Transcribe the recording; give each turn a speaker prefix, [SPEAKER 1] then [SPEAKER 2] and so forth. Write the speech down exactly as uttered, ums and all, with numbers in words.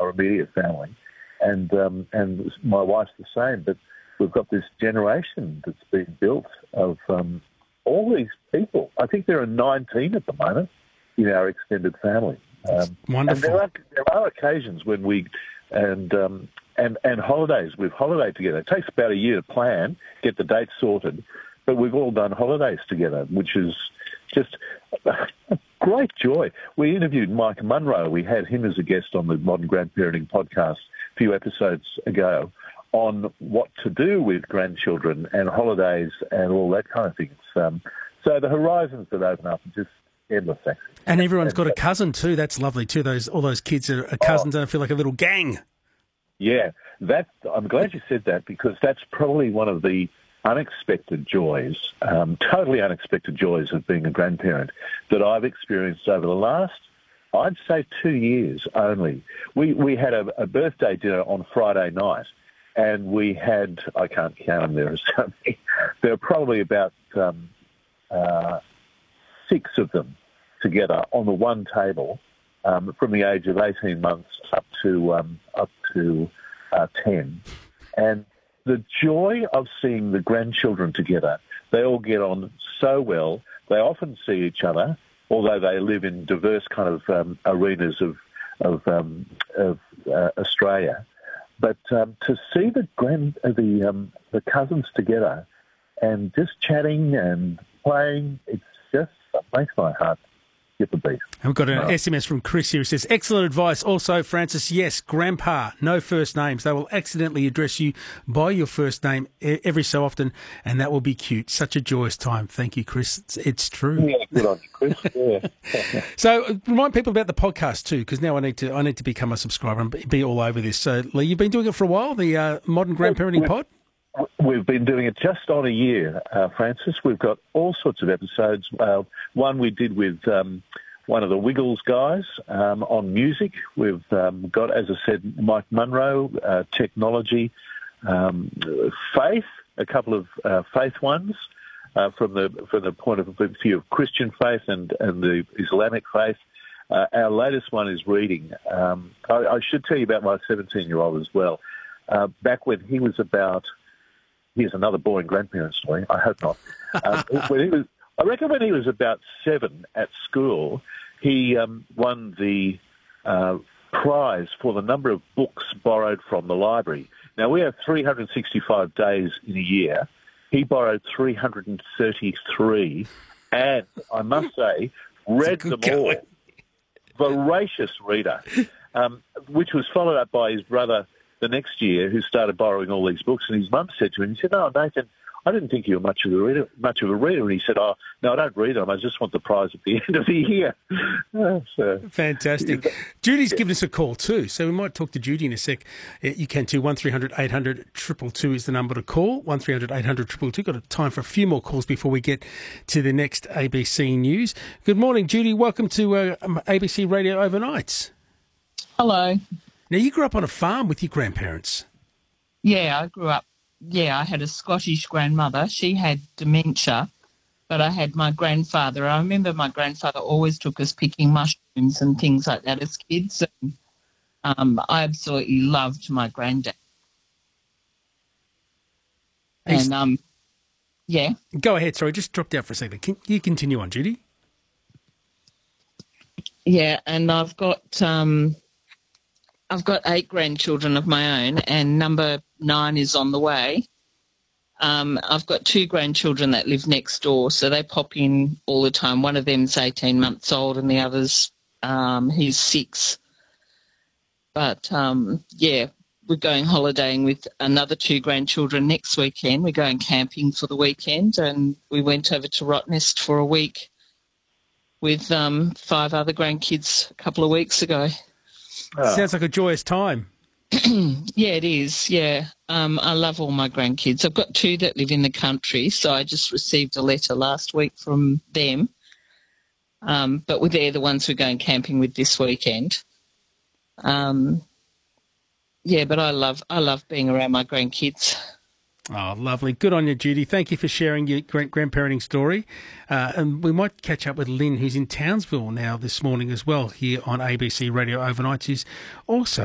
[SPEAKER 1] more immediate family, and um, and my wife's the same. But we've got this generation that's been built of um, all these people. I think there are nineteen at the moment in our extended family. Um,
[SPEAKER 2] wonderful.
[SPEAKER 1] And there are there are occasions when we and um, and and holidays we've holidayed together. It takes about a year to plan, get the dates sorted, but we've all done holidays together, which is just a great joy. We interviewed Mike Munro. We had him as a guest on the Modern Grandparenting podcast a few episodes ago on what to do with grandchildren and holidays and all that kind of thing. Um, so the horizons that open up are just endless, actually.
[SPEAKER 2] And everyone's got a cousin too. That's lovely too. Those all those kids are, are cousins
[SPEAKER 1] Oh.
[SPEAKER 2] and feel like a little gang.
[SPEAKER 1] Yeah, that I'm glad you said that, because that's probably one of the unexpected joys, um, totally unexpected joys of being a grandparent that I've experienced over the last, I'd say, two years only. We we had a, a birthday dinner on Friday night, and we had, I can't count them, there are so many, there are probably about um, uh, six of them together on the one table, um, from the age of eighteen months up to um, up to uh, ten, and the joy of seeing the grandchildren together. They all get on so well. They often see each other, although they live in diverse kind of um, arenas of of, um, of uh, Australia. But um, to see the grand uh, the um, the cousins together and just chatting and playing, it's just it makes my heart skip a beat.
[SPEAKER 2] And we've got an S M S from Chris here who says, excellent advice. Also, Francis, yes, grandpa, no first names. They will accidentally address you by your first name every so often, and that will be cute. Such a joyous time. Thank you, Chris. It's, it's true.
[SPEAKER 1] Yeah, good on you, Chris. Yeah.
[SPEAKER 2] So uh, remind people about the podcast too, because now I need to I need to become a subscriber and be all over this. So, Lee, you've been doing it for a while, the uh, Modern Grandparenting Pod?
[SPEAKER 1] We've been doing it just on a year, uh, Francis. We've got all sorts of episodes. Uh, one we did with um, one of the Wiggles guys um, on music. We've um, got, as I said, Mike Munro, uh, technology, um, faith, a couple of uh, faith ones uh, from the from the point of view of Christian faith and, and the Islamic faith. Uh, our latest one is reading. Um, I, I should tell you about my seventeen-year-old as well. Uh, back when he was about... Here's another boring grandparent story. I hope not. Um, when he was, I reckon when he was about seven at school, he um, won the uh, prize for the number of books borrowed from the library. Now, we have three hundred sixty-five days in a year. He borrowed three hundred thirty-three, and I must say, read them all. Voracious reader, um, which was followed up by his brother the next year, who started borrowing all these books, and his mum said to him, he said, "Oh, Nathan, I didn't think you were much of a reader, much of a reader." And he said, "Oh, no, I don't read them. I just want the prize at the end of the year." Uh, so,
[SPEAKER 2] Fantastic. Judy's given us a call too, so we might talk to Judy in a sec. You can too. one three hundred eight hundred two two two is the number to call. one three hundred eight hundred two two two. Got a time for a few more calls before we get to the next A B C News. Good morning, Judy. Welcome to uh, A B C Radio Overnights.
[SPEAKER 3] Hello.
[SPEAKER 2] Now, you grew up on a farm with your grandparents.
[SPEAKER 3] Yeah, I grew up, yeah, I had a Scottish grandmother. She had dementia, but I had my grandfather. I remember my grandfather always took us picking mushrooms and things like that as kids. And, um, I absolutely loved my granddad. And, um, yeah.
[SPEAKER 2] Go ahead. Sorry, just dropped out for a second. Can you continue on, Judy?
[SPEAKER 3] Yeah, and I've got... Um, I've got eight grandchildren of my own, and number nine is on the way. Um, I've got two grandchildren that live next door, so they pop in all the time. One of them's eighteen months old, and the other's um, he's six. But um, yeah, we're going holidaying with another two grandchildren next weekend. We're going camping for the weekend, and we went over to Rottnest for a week with um, five other grandkids a couple of weeks ago.
[SPEAKER 2] Oh. Sounds like a joyous time.
[SPEAKER 3] Yeah, it is, yeah. Um, I love all my grandkids. I've got two that live in the country, so I just received a letter last week from them. Um, but they're the ones we're going camping with this weekend. Um, yeah, but I love I love being around my grandkids.
[SPEAKER 2] Oh, lovely. Good on you, Judy. Thank you for sharing your grandparenting story. Uh, and we might catch up with Lynn, who's in Townsville now this morning as well, here on A B C Radio Overnights, who's also